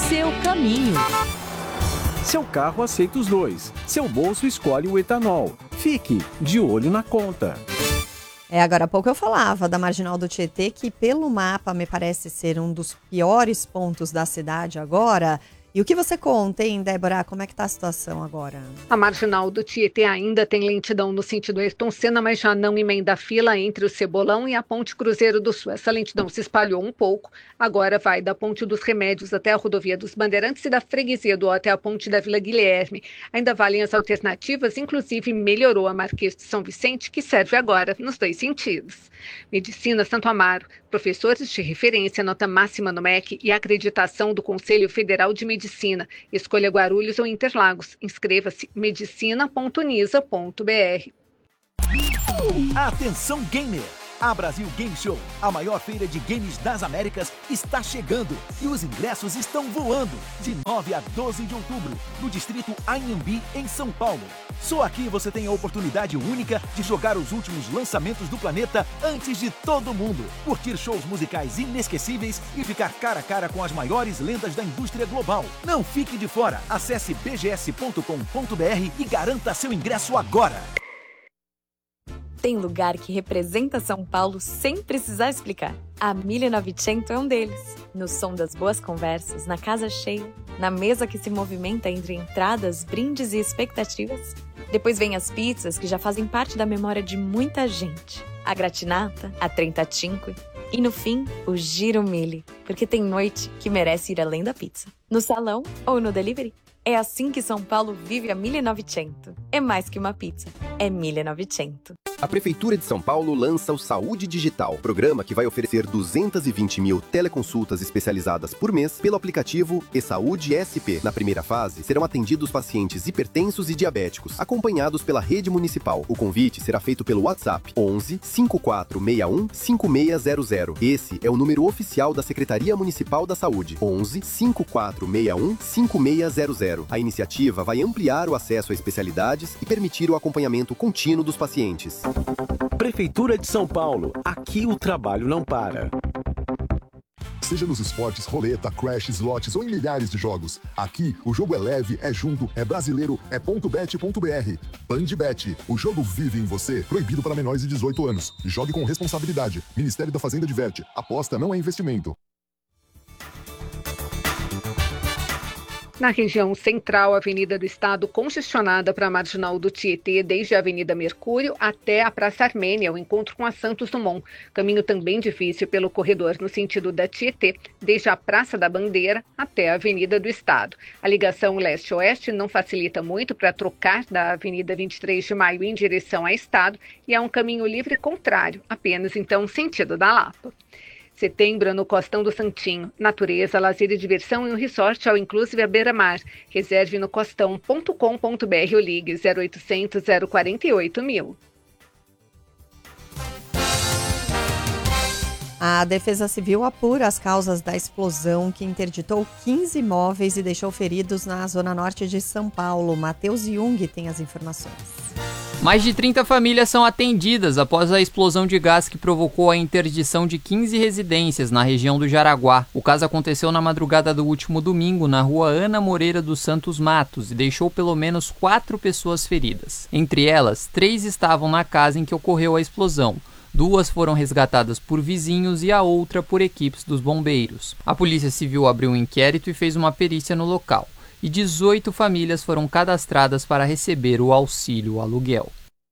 seu caminho. Seu carro aceita os dois. Seu bolso escolhe o etanol. Fique de olho na conta. Agora há pouco eu falava da Marginal do Tietê, que pelo mapa me parece ser um dos piores pontos da cidade agora. E o que você conta, hein, Débora? Como é que tá a situação agora? A Marginal do Tietê ainda tem lentidão no sentido Ayrton Senna, mas já não emenda a fila entre o Cebolão e a Ponte Cruzeiro do Sul. Essa lentidão se espalhou um pouco, agora vai da Ponte dos Remédios até a Rodovia dos Bandeirantes e da Freguesia do Ó até a Ponte da Vila Guilherme. Ainda valem as alternativas, inclusive melhorou a Marquês de São Vicente, que serve agora nos dois sentidos. Medicina Santo Amaro, professores de referência, nota máxima no MEC e acreditação do Conselho Federal de Medicina. Escolha Guarulhos ou Interlagos. Inscreva-se medicina.nisa.br. Atenção gamer! A Brasil Game Show, a maior feira de games das Américas, está chegando e os ingressos estão voando de 9 a 12 de outubro, no distrito Anhembi, em São Paulo. Só aqui você tem a oportunidade única de jogar os últimos lançamentos do planeta antes de todo mundo, curtir shows musicais inesquecíveis e ficar cara a cara com as maiores lendas da indústria global. Não fique de fora, acesse bgs.com.br e garanta seu ingresso agora. Tem lugar que representa São Paulo sem precisar explicar. A 1900 é um deles. No som das boas conversas, na casa cheia, na mesa que se movimenta entre entradas, brindes e expectativas. Depois vem as pizzas que já fazem parte da memória de muita gente. A gratinata, a trentacinque e, no fim, o giro mille. Porque tem noite que merece ir além da pizza. No salão ou no delivery. É assim que São Paulo vive a 1900. É mais que uma pizza, é 1900. A Prefeitura de São Paulo lança o Saúde Digital, programa que vai oferecer 220 mil teleconsultas especializadas por mês pelo aplicativo eSaúde SP. Na primeira fase, serão atendidos pacientes hipertensos e diabéticos, acompanhados pela rede municipal. O convite será feito pelo WhatsApp 11 5461 5600. Esse é o número oficial da Secretaria Municipal da Saúde, 11 5461 5600. A iniciativa vai ampliar o acesso a especialidades e permitir o acompanhamento contínuo dos pacientes. Prefeitura de São Paulo. Aqui o trabalho não para. Seja nos esportes, roleta, crash, slots ou em milhares de jogos. Aqui, o jogo é leve, é junto, é brasileiro, é .bet.br. Bandbet, o jogo vive em você. Proibido para menores de 18 anos. Jogue com responsabilidade. Ministério da Fazenda diverte. Aposta não é investimento. Na região central, a Avenida do Estado congestionada para a Marginal do Tietê, desde a Avenida Mercúrio até a Praça Armênia, o encontro com a Santos Dumont. Caminho também difícil pelo corredor no sentido da Tietê, desde a Praça da Bandeira até a Avenida do Estado. A ligação leste-oeste não facilita muito para trocar da Avenida 23 de Maio em direção a Estado e é um caminho livre contrário, apenas então sentido da Lapa. Setembro no Costão do Santinho. Natureza, lazer e diversão em um resort ao inclusive à beira-mar. Reserve no costão.com.br ou ligue 0800 048 1000. A Defesa Civil apura as causas da explosão que interditou 15 imóveis e deixou feridos na zona norte de São Paulo. Matheus Jung tem as informações. Mais de 30 famílias são atendidas após a explosão de gás que provocou a interdição de 15 residências na região do Jaraguá. O caso aconteceu na madrugada do último domingo, na rua Ana Moreira dos Santos Matos, e deixou pelo menos 4 pessoas feridas. Entre elas, 3 estavam na casa em que ocorreu a explosão. 2 foram resgatadas por vizinhos e a outra por equipes dos bombeiros. A Polícia Civil abriu um inquérito e fez uma perícia no local. E 18 famílias foram cadastradas para receber o auxílio aluguel.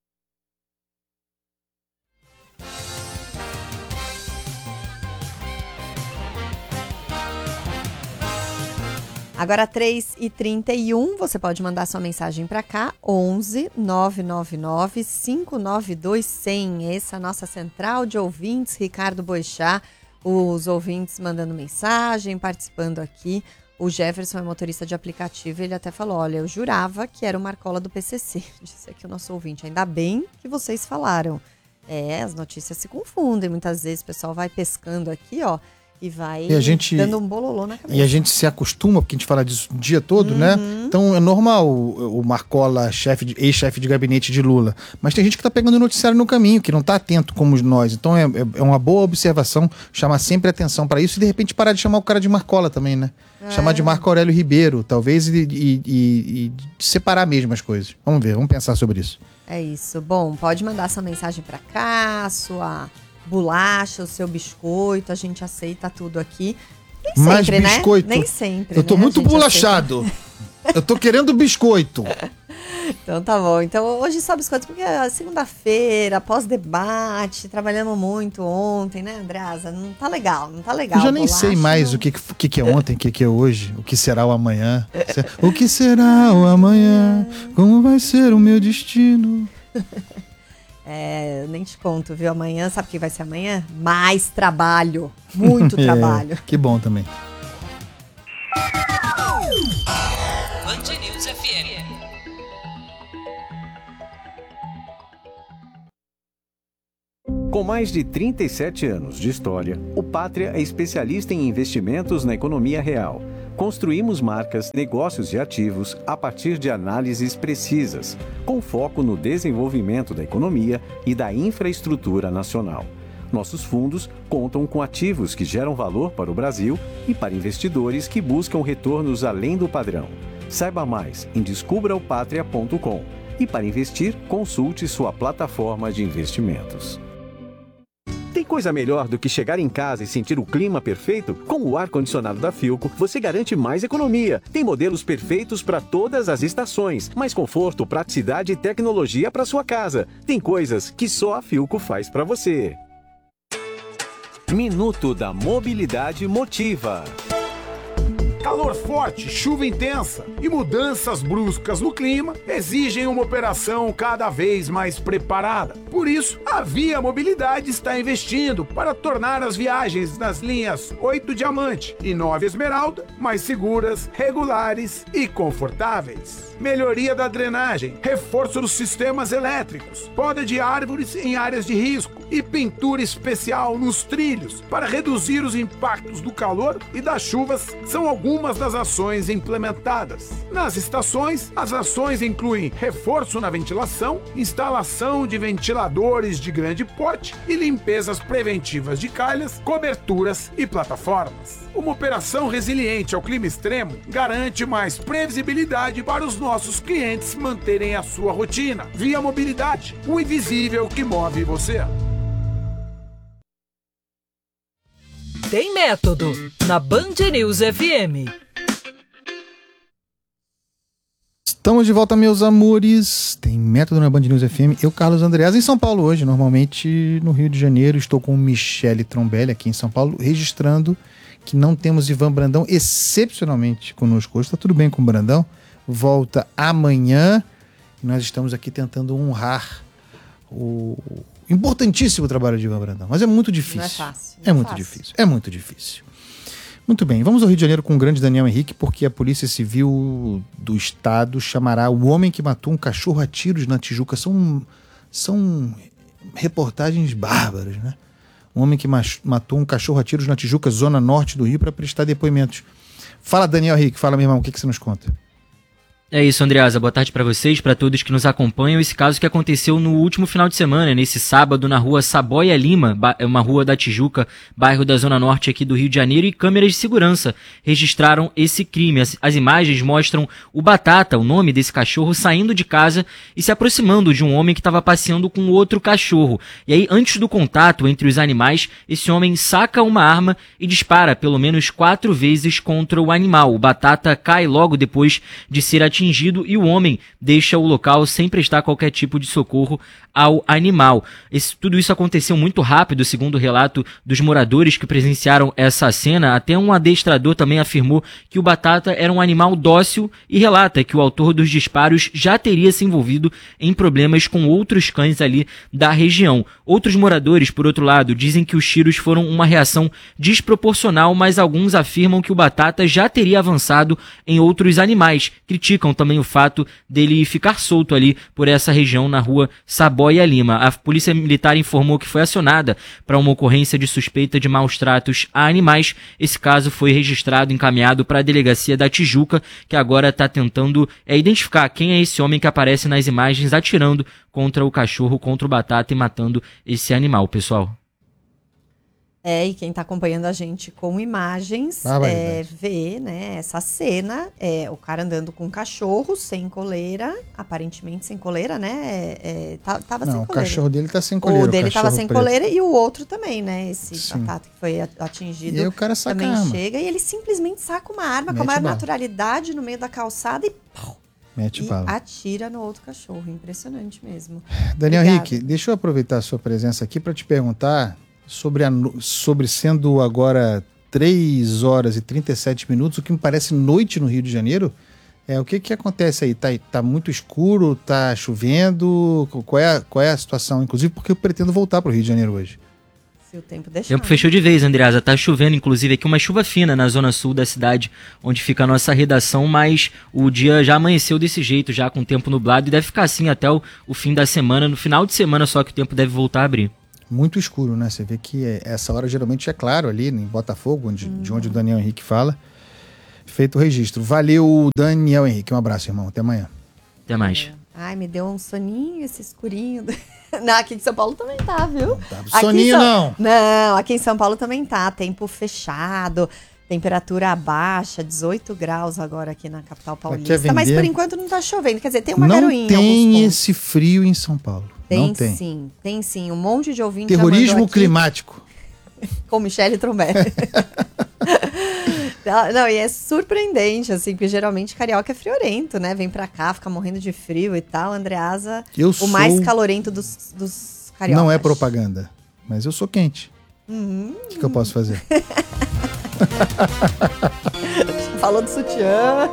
Agora 3h31, você pode mandar sua mensagem para cá, 11 999 592 100. Essa é a nossa central de ouvintes, Ricardo Boixá, os ouvintes mandando mensagem, participando aqui. O Jefferson é motorista de aplicativo, ele até falou, olha, eu jurava que era o Marcola do PCC, disse aqui o nosso ouvinte. Ainda bem que vocês falaram. As notícias se confundem, muitas vezes o pessoal vai pescando aqui, ó, E vai dando um bololô na cabeça. E a gente se acostuma, porque a gente fala disso o dia todo, né? Então é normal o Marcola, ex-chefe de gabinete de Lula. Mas tem gente que tá pegando o noticiário no caminho, que não tá atento como nós. Então é uma boa observação chamar sempre atenção para isso e de repente parar de chamar o cara de Marcola também, né? Chamar de Marco Aurélio Ribeiro, talvez, e separar mesmo as coisas. Vamos ver, vamos pensar sobre isso. É isso. Bom, pode mandar sua mensagem para cá, sua bolacha, o seu biscoito, a gente aceita tudo aqui. Nem mais sempre, biscoito. Né? Nem sempre. Eu tô muito bolachado. Eu tô querendo biscoito. Então tá bom. Então hoje só biscoito, porque é segunda-feira, pós-debate, trabalhamos muito ontem, né, Andreasa? Não tá legal. Eu já nem sei mais o que é ontem, o que é hoje, o que será o amanhã. O que será o amanhã? Como vai ser o meu destino? Eu nem te conto, viu? Amanhã, sabe o que vai ser amanhã? Mais trabalho. Muito trabalho. Que bom também. Band News FM. Com mais de 37 anos de história, o Pátria é especialista em investimentos na economia real. Construímos marcas, negócios e ativos a partir de análises precisas, com foco no desenvolvimento da economia e da infraestrutura nacional. Nossos fundos contam com ativos que geram valor para o Brasil e para investidores que buscam retornos além do padrão. Saiba mais em descubraopatria.com e para investir, consulte sua plataforma de investimentos. Tem coisa melhor do que chegar em casa e sentir o clima perfeito? Com o ar-condicionado da Philco, você garante mais economia. Tem modelos perfeitos para todas as estações, mais conforto, praticidade e tecnologia para sua casa. Tem coisas que só a Philco faz para você. Minuto da Mobilidade Motiva. Calor forte, chuva intensa e mudanças bruscas no clima exigem uma operação cada vez mais preparada. Por isso, a Via Mobilidade está investindo para tornar as viagens nas linhas 8 Diamante e 9 Esmeralda mais seguras, regulares e confortáveis. Melhoria da drenagem, reforço dos sistemas elétricos, poda de árvores em áreas de risco e pintura especial nos trilhos para reduzir os impactos do calor e das chuvas são algumas das ações implementadas. Nas estações, as ações incluem reforço na ventilação, instalação de ventiladores de grande porte e limpezas preventivas de calhas, coberturas e plataformas. Uma operação resiliente ao clima extremo garante mais previsibilidade para os nossos clientes manterem a sua rotina. Via Mobilidade, o invisível que move você. Tem método na Band News FM. Estamos de volta, meus amores. Tem método na Band News FM. Eu, Carlos Andreasa, em São Paulo hoje. Normalmente no Rio de Janeiro. Estou com Michele Trombelli aqui em São Paulo, registrando que não temos Ivan Brandão excepcionalmente conosco hoje. Está tudo bem com o Brandão. Volta amanhã. E nós estamos aqui tentando honrar o importantíssimo trabalho de Ivan Brandão. Mas é muito difícil. Não é fácil. É muito difícil. É muito difícil. Muito bem, vamos ao Rio de Janeiro com o grande Daniel Henrique, porque a Polícia Civil do Estado chamará o homem que matou um cachorro a tiros na Tijuca. São reportagens bárbaras, né? Um homem que matou um cachorro a tiros na Tijuca, zona norte do Rio, para prestar depoimentos. Fala, Daniel Henrique, fala, meu irmão, o que você nos conta? É isso, Andreasa. Boa tarde para vocês, para todos que nos acompanham. Esse caso que aconteceu no último final de semana, nesse sábado, na rua Saboia Lima, uma rua da Tijuca, bairro da Zona Norte aqui do Rio de Janeiro, e câmeras de segurança registraram esse crime. As imagens mostram o Batata, o nome desse cachorro, saindo de casa e se aproximando de um homem que estava passeando com outro cachorro. E aí, antes do contato entre os animais, esse homem saca uma arma e dispara pelo menos 4 vezes contra o animal. O Batata cai logo depois de ser atingido e o homem deixa o local sem prestar qualquer tipo de socorro ao animal. Tudo isso aconteceu muito rápido, segundo o relato dos moradores que presenciaram essa cena. Até um adestrador também afirmou que o Batata era um animal dócil e relata que o autor dos disparos já teria se envolvido em problemas com outros cães ali da região. Outros moradores, por outro lado, dizem que os tiros foram uma reação desproporcional, mas alguns afirmam que o Batata já teria avançado em outros animais. Criticam explicam também o fato dele ficar solto ali por essa região na rua Saboia Lima. A Polícia Militar informou que foi acionada para uma ocorrência de suspeita de maus tratos a animais. Esse caso foi registrado e encaminhado para a delegacia da Tijuca, que agora está tentando identificar quem é esse homem que aparece nas imagens atirando contra o cachorro, contra o Batata e matando esse animal, pessoal. E quem está acompanhando a gente com imagens vê, né, essa cena, o cara andando com um cachorro sem coleira, aparentemente sem coleira, né? Tava sem coleira. Não, o cachorro dele tá sem coleira. O dele estava sem coleira e o outro também, né? Esse Batata que foi atingido. E aí o cara saca também a arma. chega e ele simplesmente saca uma arma com a maior naturalidade no meio da calçada e mete bala. Atira no outro cachorro. Impressionante mesmo. Daniel Henrique, deixa eu aproveitar a sua presença aqui para te perguntar sobre sendo agora 3 horas e 37 minutos, o que me parece noite no Rio de Janeiro. O que acontece aí? Tá muito escuro? Tá chovendo? Qual é a situação? Inclusive porque eu pretendo voltar para o Rio de Janeiro hoje. Se o tempo deixar. O tempo fechou de vez, Andreasa. Tá chovendo, inclusive, aqui uma chuva fina na zona sul da cidade, onde fica a nossa redação, mas o dia já amanheceu desse jeito, já com o tempo nublado, e deve ficar assim até o fim da semana. No final de semana só que o tempo deve voltar a abrir. Muito escuro, né? Você vê que essa hora geralmente é claro ali em Botafogo, de onde o Daniel Henrique fala. Feito o registro. Valeu, Daniel Henrique. Um abraço, irmão. Até amanhã. Até mais. Ai, me deu um soninho esse escurinho. Não, aqui em São Paulo também tá, viu? Soninho não. Não, aqui em São Paulo também tá. Tempo fechado, temperatura baixa, 18 graus agora aqui na capital paulista. Mas por enquanto não tá chovendo. Quer dizer, tem uma garoinha. Não tem esse frio em São Paulo. Tem sim. Um monte de ouvintes terrorismo climático. Com Michele Trombelli. Não, e é surpreendente, assim, porque geralmente carioca é friorento, né? Vem pra cá, fica morrendo de frio e tal. Andreasa, mais calorento dos cariocas. Não é propaganda, mas eu sou quente. O que eu posso fazer? Falou do sutiã.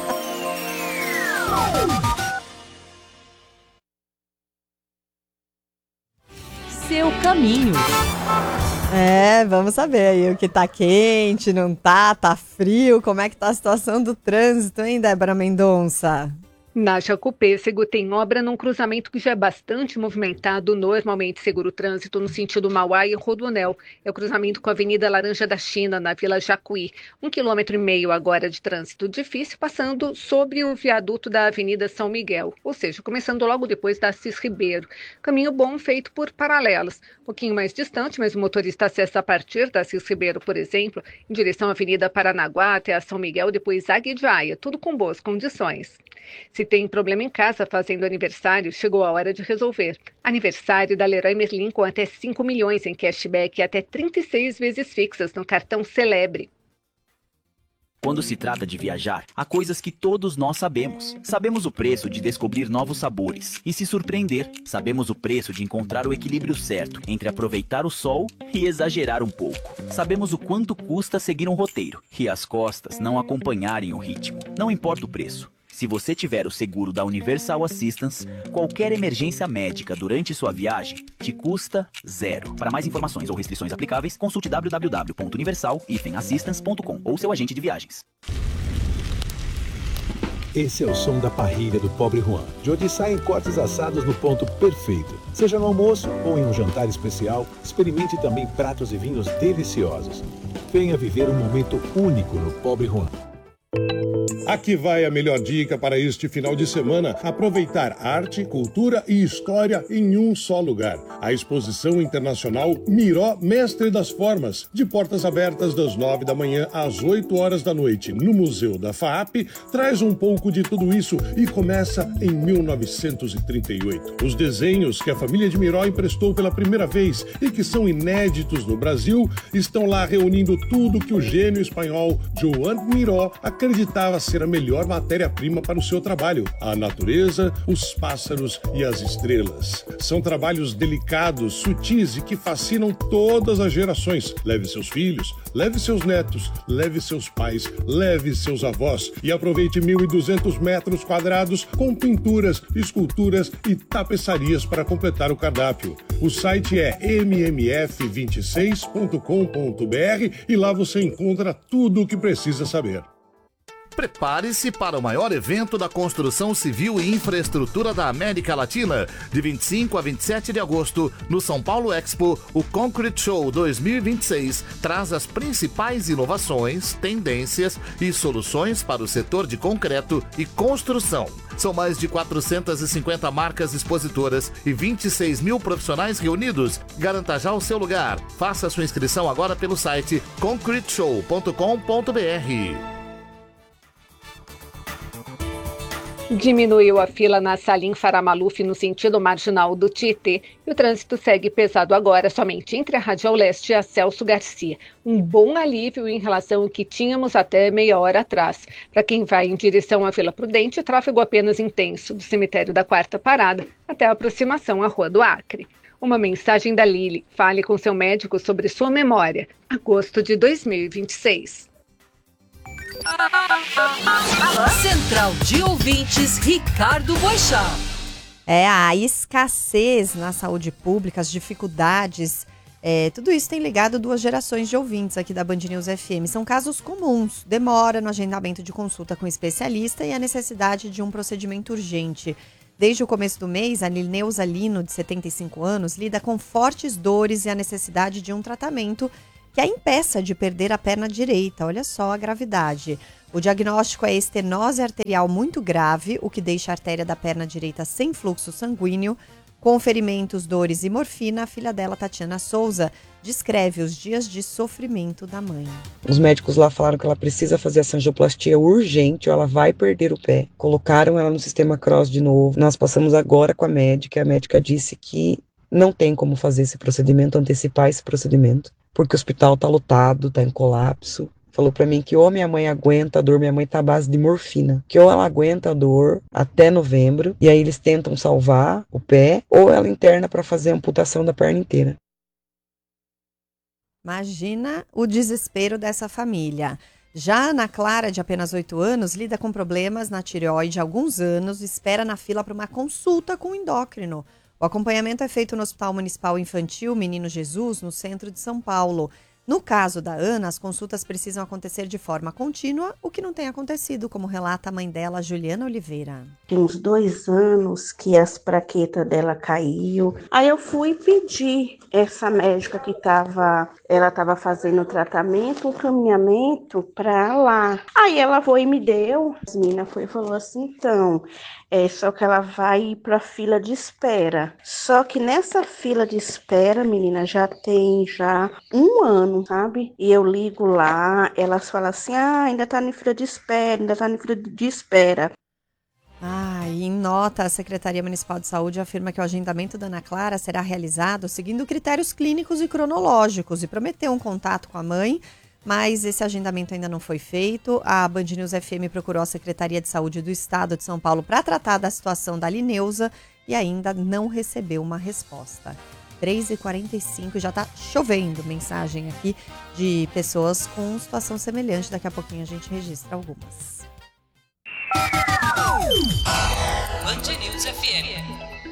Seu caminho. Vamos saber aí o que tá quente, não tá frio, como é que tá a situação do trânsito, hein, Débora Mendonça? Na Jacopêssego tem obra num cruzamento que já é bastante movimentado, normalmente segura o trânsito no sentido Mauá e Rodoanel. É o cruzamento com a Avenida Laranja da China, na Vila Jacuí. 1,5 km agora de trânsito difícil, passando sobre o viaduto da Avenida São Miguel, ou seja, começando logo depois da Assis Ribeiro. Caminho bom feito por paralelas. Um pouquinho mais distante, mas o motorista acessa a partir da Assis Ribeiro, por exemplo, em direção à Avenida Paranaguá até a São Miguel, depois Águia de Aia, tudo com boas condições. Se tem problema em casa fazendo aniversário, chegou a hora de resolver. Aniversário da Leroy Merlin com até 5 milhões em cashback e até 36 vezes fixas no cartão Celebre. Quando se trata de viajar, há coisas que todos nós sabemos. Sabemos o preço de descobrir novos sabores e se surpreender. Sabemos o preço de encontrar o equilíbrio certo entre aproveitar o sol e exagerar um pouco. Sabemos o quanto custa seguir um roteiro e as costas não acompanharem o ritmo. Não importa o preço. Se você tiver o seguro da Universal Assistance, qualquer emergência médica durante sua viagem te custa 0. Para mais informações ou restrições aplicáveis, consulte www.universal-assistance.com ou seu agente de viagens. Esse é o som da parrilha do Pobre Juan, de onde saem cortes assados no ponto perfeito. Seja no almoço ou em um jantar especial, experimente também pratos e vinhos deliciosos. Venha viver um momento único no Pobre Juan. Aqui vai a melhor dica para este final de semana: aproveitar arte, cultura e história em um só lugar. A Exposição Internacional Miró Mestre das Formas, de portas abertas das 9 da manhã às 8 horas da noite, no Museu da FAAP, traz um pouco de tudo isso e começa em 1938. Os desenhos que a família de Miró emprestou pela primeira vez e que são inéditos no Brasil, estão lá reunindo tudo que o gênio espanhol Joan Miró acreditava ser a melhor matéria-prima para o seu trabalho: a natureza, os pássaros e as estrelas. São trabalhos delicados, sutis e que fascinam todas as gerações. Leve seus filhos, leve seus netos, leve seus pais, leve seus avós e aproveite 1.200 metros quadrados com pinturas, esculturas e tapeçarias para completar o cardápio. O site é mmf26.com.br e lá você encontra tudo o que precisa saber. Prepare-se para o maior evento da construção civil e infraestrutura da América Latina. De 25 a 27 de agosto, no São Paulo Expo, o Concrete Show 2026 traz as principais inovações, tendências e soluções para o setor de concreto e construção. São mais de 450 marcas expositoras e 26 mil profissionais reunidos. Garanta já o seu lugar. Faça sua inscrição agora pelo site concreteshow.com.br. Diminuiu a fila na Salim Faramaluf no sentido marginal do Tietê e o trânsito segue pesado agora somente entre a Radial Leste e a Celso Garcia. Um bom alívio em relação ao que tínhamos até meia hora atrás. Para quem vai em direção à Vila Prudente, tráfego apenas intenso do cemitério da Quarta Parada até a aproximação à Rua do Acre. Uma mensagem da Lili. Fale com seu médico sobre sua memória. Agosto de 2026. Central de Ouvintes, Ricardo Boixá. A escassez na saúde pública, as dificuldades, tudo isso tem ligado duas gerações de ouvintes aqui da Band News FM. São casos comuns, demora no agendamento de consulta com especialista e a necessidade de um procedimento urgente. Desde o começo do mês, a Lineuza Lino, de 75 anos, lida com fortes dores e a necessidade de um tratamento que a impeça de perder a perna direita. Olha só a gravidade. O diagnóstico é estenose arterial muito grave, o que deixa a artéria da perna direita sem fluxo sanguíneo. Com ferimentos, dores e morfina, a filha dela, Tatiana Souza, descreve os dias de sofrimento da mãe. Os médicos lá falaram que ela precisa fazer essa angioplastia urgente ou ela vai perder o pé. Colocaram ela no sistema Cross de novo. Nós passamos agora com a médica disse que não tem como fazer esse procedimento, antecipar esse procedimento, porque o hospital tá lotado, tá em colapso. Falou pra mim que ou minha mãe aguenta a dor, minha mãe tá à base de morfina, que ou ela aguenta a dor até novembro, e aí eles tentam salvar o pé, ou ela interna para fazer a amputação da perna inteira. Imagina o desespero dessa família. Já Ana Clara, de apenas 8 anos, lida com problemas na tireoide há alguns anos, espera na fila para uma consulta com o endócrino. O acompanhamento é feito no Hospital Municipal Infantil Menino Jesus, no centro de São Paulo. No caso da Ana, as consultas precisam acontecer de forma contínua, o que não tem acontecido, como relata a mãe dela, Juliana Oliveira. Tem uns 2 anos que as plaquetas dela caiu. Aí eu fui pedir essa médica que ela estava fazendo o tratamento, um caminhamento para lá. Aí ela foi e me deu. A menina foi e falou assim, então, só que ela vai ir para fila de espera. Só que nessa fila de espera, menina, já tem 1 ano, sabe? E eu ligo lá, elas falam assim, ainda tá em fila de espera, Em nota, a Secretaria Municipal de Saúde afirma que o agendamento da Ana Clara será realizado seguindo critérios clínicos e cronológicos e prometeu um contato com a mãe, mas esse agendamento ainda não foi feito. A Band News FM procurou a Secretaria de Saúde do Estado de São Paulo para tratar da situação da Lineuza e ainda não recebeu uma resposta. 3h45, já tá chovendo mensagem aqui de pessoas com situação semelhante. Daqui a pouquinho a gente registra algumas. Band News FM.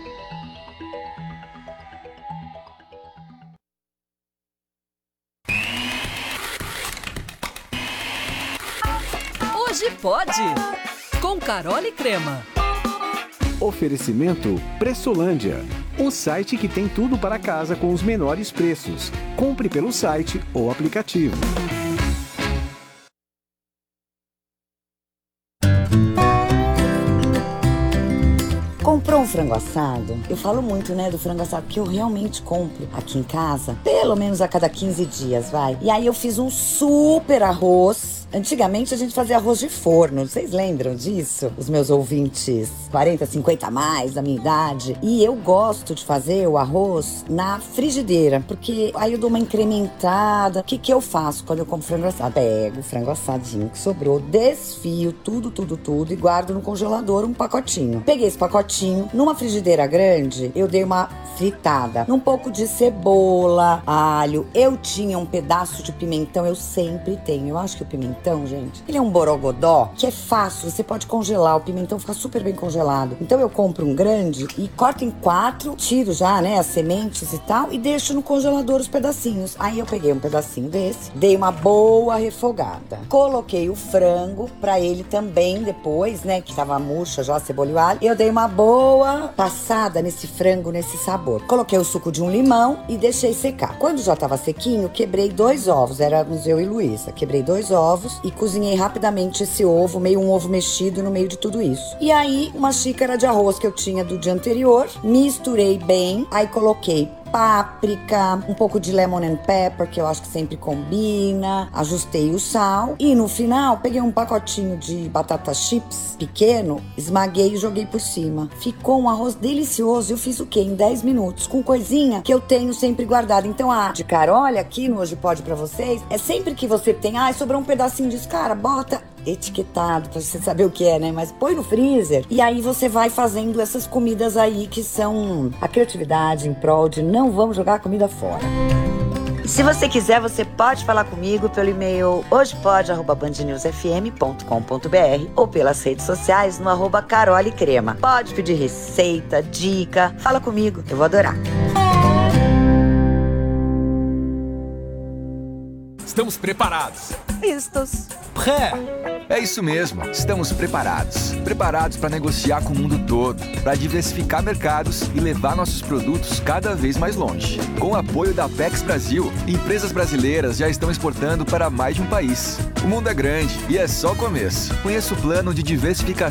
Hoje pode, com Carol e Crema. Oferecimento Pressolândia, um site que tem tudo para casa com os menores preços. Compre pelo site ou aplicativo. Comprou um frango assado? Eu falo muito, do frango assado, que eu realmente compro aqui em casa, pelo menos a cada 15 dias, vai. E aí eu fiz um super arroz. Antigamente a gente fazia arroz de forno, vocês lembram disso? Os meus ouvintes 40, 50 a mais da minha idade. E eu gosto de fazer o arroz na frigideira, porque aí eu dou uma incrementada. O que eu faço quando eu compro frango assado? Pego o frango assadinho que sobrou, desfio tudo e guardo no congelador um pacotinho. Peguei esse pacotinho, numa frigideira grande, eu dei uma fritada, um pouco de cebola, alho. Eu tinha um pedaço de pimentão, eu sempre tenho. Eu acho que o pimentão pimentão, gente. Ele é um borogodó que é fácil, você pode congelar, o pimentão fica super bem congelado. Então eu compro um grande e corto em 4, tiro já, né, as sementes e tal, e deixo no congelador os pedacinhos. Aí eu peguei um pedacinho desse, dei uma boa refogada. Coloquei o frango pra ele também depois, né, que tava murcha já, cebola e alho. Eu dei uma boa passada nesse frango, nesse sabor. Coloquei o suco de um limão e deixei secar. Quando já tava sequinho, quebrei 2 ovos, éramos eu e Luísa. Quebrei 2 ovos e cozinhei rapidamente esse ovo, meio um ovo mexido no meio de tudo isso. E aí, uma xícara de arroz que eu tinha do dia anterior, misturei bem, aí coloquei páprica, um pouco de lemon and pepper, que eu acho que sempre combina, ajustei o sal e no final peguei um pacotinho de batata chips pequeno, esmaguei e joguei por cima. Ficou um arroz delicioso. Eu fiz o quê? Em 10 minutos, com coisinha que eu tenho sempre guardada. Então a de Carole aqui no Hoje Pode pra vocês, é sempre que você tem, sobrou um pedacinho disso, cara, bota etiquetado pra você saber o que é, né? Mas põe no freezer e aí você vai fazendo essas comidas aí que são a criatividade em prol de não vamos jogar a comida fora. Se você quiser, você pode falar comigo pelo e-mail hojepod@bandnewsfm.com.br ou pelas redes sociais no @carolecrema. Pode pedir receita, dica, fala comigo, eu vou adorar. Estamos preparados. Vistos. Pré. É isso mesmo, estamos preparados. Preparados para negociar com o mundo todo, para diversificar mercados e levar nossos produtos cada vez mais longe. Com o apoio da Apex Brasil, empresas brasileiras já estão exportando para mais de um país. O mundo é grande e é só o começo. Conheça o plano de diversificação